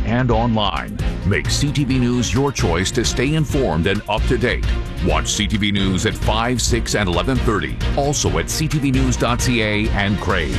and online. Make CTV News your choice to stay informed and up to date. Watch CTV News at 5, 6, and 11:30. Also at ctvnews.ca and Crave.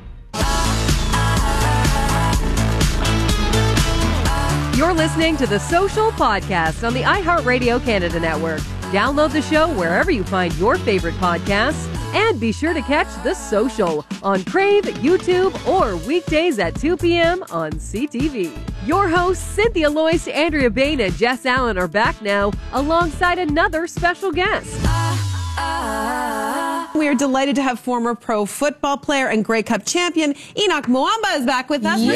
You're listening to The Social Podcast on the iHeartRadio Canada Network. Download the show wherever you find your favorite podcasts. And be sure to catch The Social on Crave, YouTube, or weekdays at 2 p.m. on CTV. Your hosts, Cynthia Loyce, Andrea Bain, and Jess Allen are back now alongside another special guest. We are delighted to have former pro football player and Grey Cup champion Enoch Mwamba is back with us.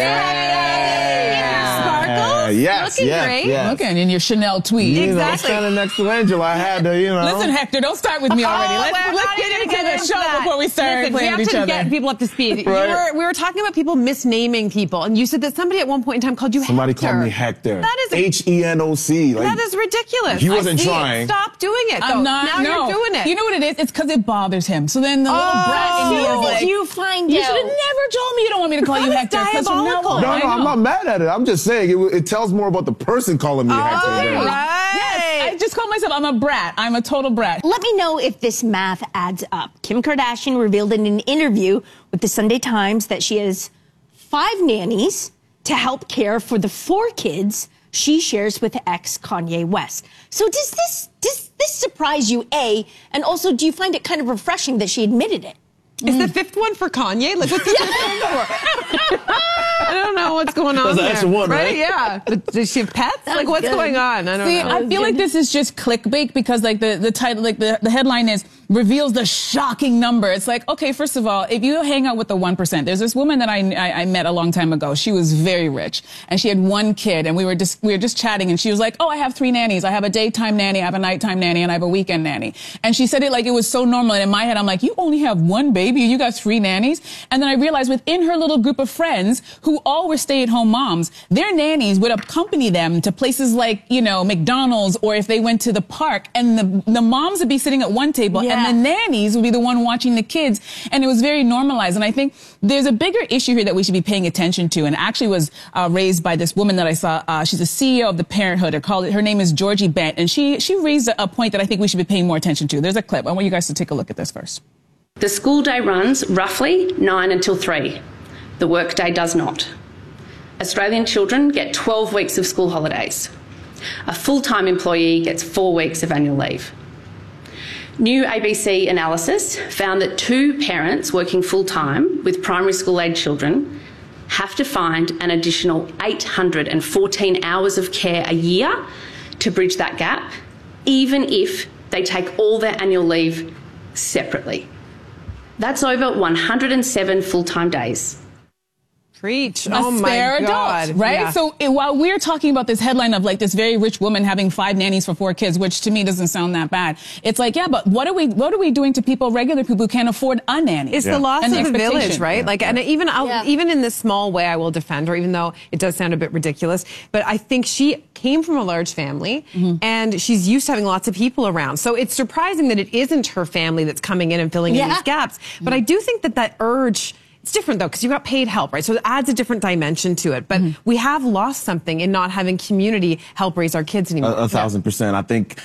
Sparkles? Yes, looking great. Yes. Looking in your Chanel tweed. Exactly. Standing next to Angela, I had to, Listen, Hector, don't start with me already. Let's get into the show before we start playing with each other. We have to get people up to speed. Right. We were talking about people misnaming people, and you said that somebody at one point in time called you Somebody Hector. called me Hector. That is H-E-N-O-C. That is ridiculous. He wasn't I see trying. It. Stop doing it. I'm not. Now you're doing it. You know what it is? It's because it bothers him. So then the little brat in me is like, you find you out? should have never told me you don't want me to call you Hector. diabolical. No, I'm not mad at it. I'm just saying it tells more about the person calling me Hector. Right. Yes, I just call myself, I'm a brat. I'm a total brat. Let me know if this math adds up. Kim Kardashian revealed in an interview with the Sunday Times that she has 5 nannies to help care for the 4 kids she shares with ex Kanye West. So does this surprise you, A? And also, do you find it kind of refreshing that she admitted it? Is the 5th one for Kanye? Like, what's the 5th one for? I don't know what's going on That's an there. extra one, right? Yeah. But does she have pets? Like, what's going on? I don't know. I feel like this is just clickbait because, like, the title, like, the headline is reveals the shocking number. It's like, okay, first of all, if you hang out with the 1%, there's this woman that I met a long time ago. She was very rich, and she had 1 kid, and we were just chatting, and she was like, oh, I have 3 nannies. I have a daytime nanny, I have a nighttime nanny, and I have a weekend nanny. And she said it like it was so normal, and in my head, I'm like, you only have 1 baby, and you got 3 nannies? And then I realized within her little group of friends, who all were stay-at-home moms, their nannies would accompany them to places like, McDonald's, or if they went to the park, and the moms would be sitting at one table, and the nannies would be the one watching the kids, and it was very normalized. And I think there's a bigger issue here that we should be paying attention to, and actually was raised by this woman that I saw. She's a CEO of the Parenthood. Her name is Georgie Bent, and she raised a point that I think we should be paying more attention to. There's a clip. I want you guys to take a look at this first. The school day runs roughly 9 until 3. The work day does not. Australian children get 12 weeks of school holidays. A full-time employee gets 4 weeks of annual leave. New ABC analysis found that 2 parents working full-time with primary school-age children have to find an additional 814 hours of care a year to bridge that gap, even if they take all their annual leave separately. That's over 107 full-time days. Preach. A Oh my spare God. adult, right? Yeah. So while we're talking about this headline of like this very rich woman having 5 nannies for 4 kids, which to me doesn't sound that bad, it's like, yeah, but what are we doing to regular people who can't afford a nanny? It's the loss And of the village, expectation. right? Like, and even in this small way, I will defend her, even though it does sound a bit ridiculous. But I think she came from a large family, and she's used to having lots of people around. So it's surprising that it isn't her family that's coming in and filling in these gaps. But I do think that urge. It's different, though, because you got paid help, right? So it adds a different dimension to it. But we have lost something in not having community help raise our kids anymore. 1,000%. I think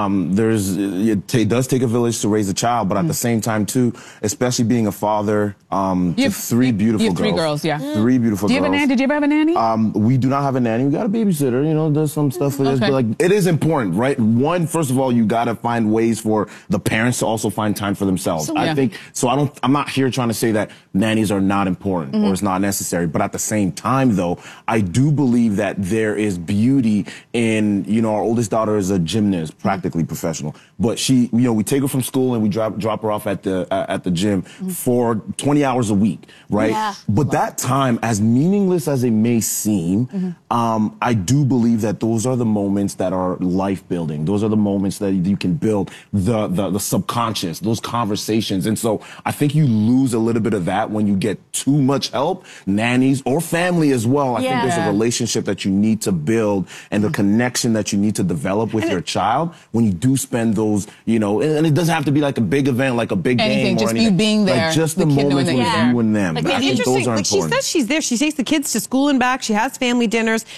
it does take a village to raise a child, but at the same time, too, especially being a father to 3 beautiful girls. You have 3 girls, yeah. 3 beautiful girls. Do you have a nanny? Did you ever have a nanny? We do not have a nanny. We got a babysitter, does some stuff for this. But like, it is important, right? One, first of all, you got to find ways for the parents to also find time for themselves. I think, I'm not here trying to say that nannies are not important or it's not necessary. But at the same time, though, I do believe that there is beauty in, our oldest daughter is a gymnast, practically professional. But she, we take her from school and we drop her off at the gym for 20 hours a week, right? Yeah. But that time, as meaningless as it may seem, I do believe that those are the moments that are life building. Those are the moments that you can build the subconscious, those conversations. And so I think you lose a little bit of that when you get too much help, nannies or family as well. I think there's a relationship that you need to build and the connection that you need to develop with your child when you do spend those, and it doesn't have to be like a big event, like a big game or just anything. You being there. Like just the moments with you and them. Like, I think those are she important. says she's there. She takes the kids to school and back. She has family dinners.